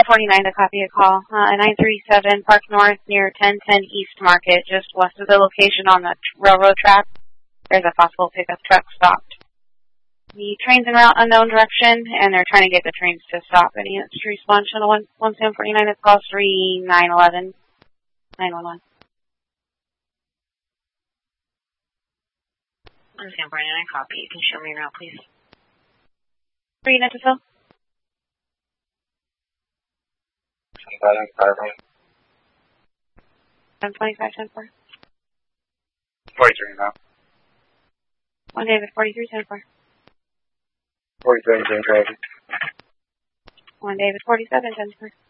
1049 to copy a call. 937 Park North near 1010 East Market, just west of the location on the railroad track. There's a possible pickup truck stopped. The train's en route unknown direction, and they're trying to get the trains to stop. Any units to respond to the 1749 is call 3911 911. 1749, copy. You can show me around, please. 3 units to fill. 725, 10-4. 43 now. 1 David, 43, 10-4. 47, 10 traffic. 1 David, 47, 10-4.